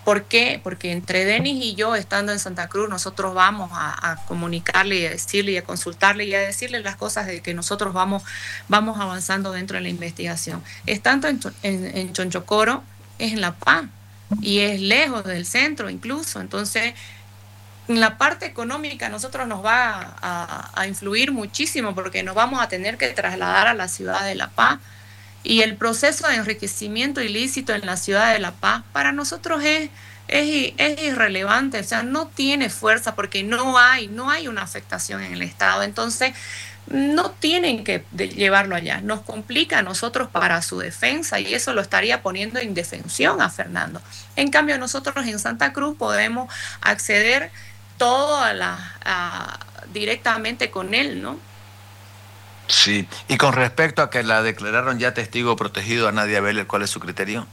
¿Por qué? Porque entre Denis y yo, estando en Santa Cruz, nosotros vamos a comunicarle y a decirle y a consultarle y a decirle las cosas de que nosotros vamos avanzando dentro de la investigación. Es tanto en Chonchocoro, es en La Paz y es lejos del centro incluso. Entonces, en la parte económica nosotros nos va a influir muchísimo porque nos vamos a tener que trasladar a la ciudad de La Paz. Y el proceso de enriquecimiento ilícito en la ciudad de La Paz para nosotros es irrelevante, o sea, no tiene fuerza porque no hay una afectación en el Estado. Entonces, no tienen que llevarlo allá. Nos complica a nosotros para su defensa y eso lo estaría poniendo en indefensión a Fernando. En cambio, nosotros en Santa Cruz podemos acceder todo directamente con él, ¿no? Sí, y con respecto a que la declararon ya testigo protegido a Nadia Vélez, ¿cuál es su criterio?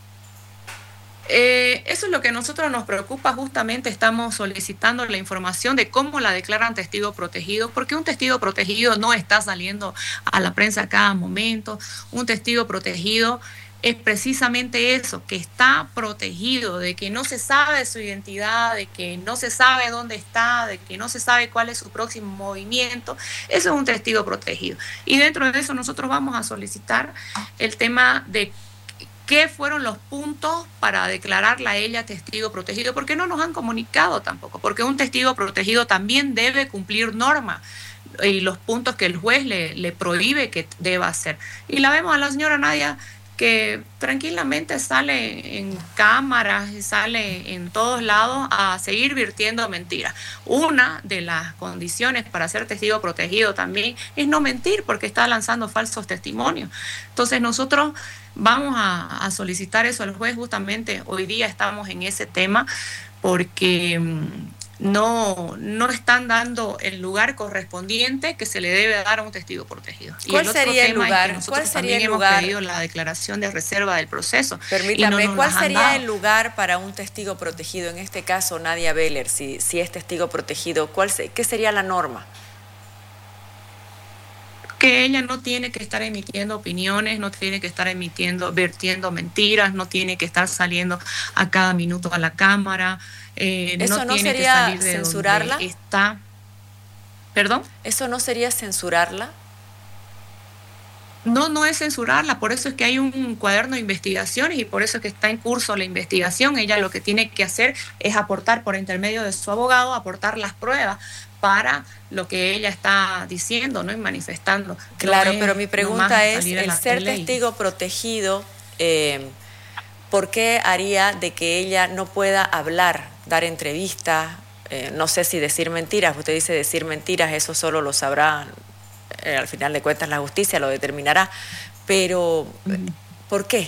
Eso es lo que a nosotros nos preocupa, justamente estamos solicitando la información de cómo la declaran testigo protegido, porque un testigo protegido no está saliendo a la prensa a cada momento, un testigo protegido es precisamente eso, que está protegido, de que no se sabe su identidad, de que no se sabe dónde está, de que no se sabe cuál es su próximo movimiento. Eso es un testigo protegido. Y dentro de eso nosotros vamos a solicitar el tema de qué fueron los puntos para declararla a ella testigo protegido, porque no nos han comunicado tampoco, porque un testigo protegido también debe cumplir normas y los puntos que el juez le prohíbe que deba hacer. Y la vemos a la señora Nadia que tranquilamente sale en cámaras y sale en todos lados a seguir virtiendo mentiras. Una de las condiciones para ser testigo protegido también es no mentir porque está lanzando falsos testimonios. Entonces nosotros vamos a solicitar eso al juez, justamente hoy día estamos en ese tema porque no están dando el lugar correspondiente que se le debe dar a un testigo protegido. Y el otro tema es que nosotros también hemos pedido la declaración de reserva del proceso. Permítame, ¿cuál sería el lugar para un testigo protegido? En este caso, Nadia Vélez, si es testigo protegido, ¿qué sería la norma? Que ella no tiene que estar emitiendo opiniones, no tiene que estar vertiendo mentiras, no tiene que estar saliendo a cada minuto a la cámara. ¿Eso no sería censurarla? Está. ¿Perdón? ¿Eso no sería censurarla? No es censurarla, por eso es que hay un cuaderno de investigaciones y por eso es que está en curso la investigación. Ella lo que tiene que hacer es aportar por intermedio de su abogado, aportar las pruebas para lo que ella está diciendo, ¿no? Y manifestando. Claro, pero mi pregunta es, el ser testigo protegido, ¿por qué haría de que ella no pueda hablar, dar entrevistas? No sé si decir mentiras, usted dice decir mentiras, eso solo lo sabrá, al final de cuentas la justicia lo determinará, pero ¿por qué?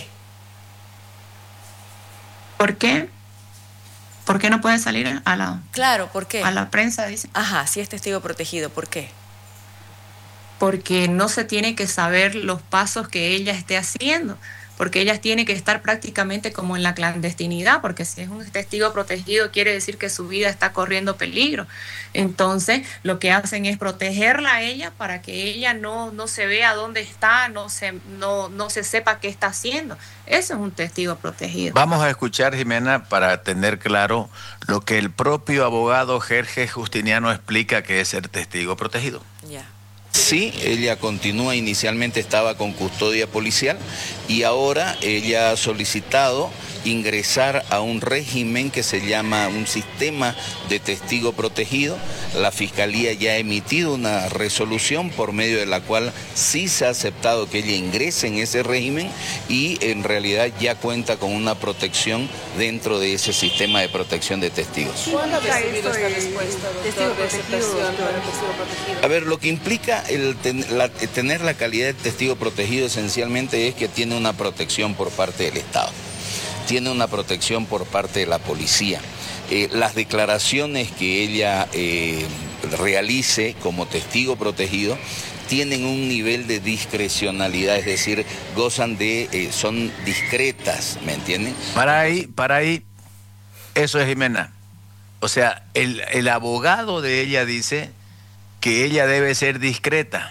¿Por qué? ¿Por qué no puede salir a la... Claro, ¿por qué? A la prensa, dice. Ajá, si es testigo protegido, ¿por qué? Porque no se tiene que saber los pasos que ella esté haciendo, porque ella tiene que estar prácticamente como en la clandestinidad, porque si es un testigo protegido quiere decir que su vida está corriendo peligro. Entonces, lo que hacen es protegerla a ella para que ella no se vea dónde está, no se sepa qué está haciendo. Eso es un testigo protegido. Vamos a escuchar, Jimena, para tener claro lo que el propio abogado Jerjes Justiniano explica que es ser testigo protegido. Ya. Sí, ella continúa, inicialmente estaba con custodia policial y ahora ella ha solicitado ingresar a un régimen que se llama un sistema de testigo protegido. La Fiscalía ya ha emitido una resolución por medio de la cual sí se ha aceptado que ella ingrese en ese régimen y en realidad ya cuenta con una protección dentro de ese sistema de protección de testigos. ¿Cuándo ha recibido esta respuesta, doctor, de aceptación para testigo protegido? A ver, lo que implica tener la calidad de testigo protegido esencialmente es que tiene una protección por parte del Estado, tiene una protección por parte de la policía. Las declaraciones que ella realice como testigo protegido tienen un nivel de discrecionalidad, es decir, son discretas, ¿me entienden? Para ahí, eso es, Jimena. O sea, el abogado de ella dice que ella debe ser discreta.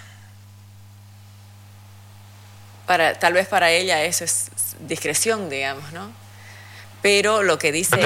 Tal vez para ella eso es discreción, digamos, ¿no? Pero lo que dice